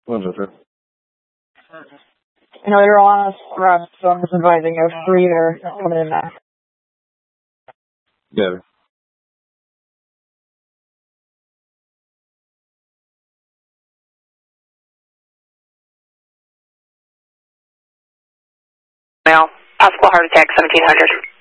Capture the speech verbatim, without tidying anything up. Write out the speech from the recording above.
What is it? I know you're on us, Rob, so I'm just advising you three are coming in now. Yeah. Now, possible heart attack, seventeen hundred.